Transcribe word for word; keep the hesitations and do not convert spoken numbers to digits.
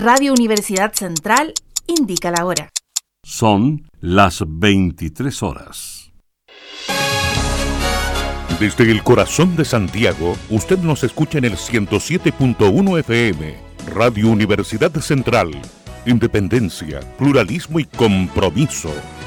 Radio Universidad Central indica la hora. Son las veintitrés horas. Desde el corazón de Santiago, usted nos escucha en el ciento siete punto uno F M. Radio Universidad Central. Independencia, pluralismo y compromiso.